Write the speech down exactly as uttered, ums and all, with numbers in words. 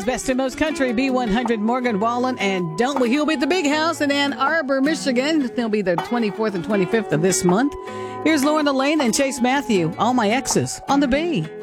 Best in Most Country, B one hundred Morgan Wallen, and Don't We? He'll be at the Big House in Ann Arbor, Michigan. He'll be the twenty-fourth and twenty-fifth of this month. Here's Lauren Elaine and Chase Matthew, All My Exes on the B.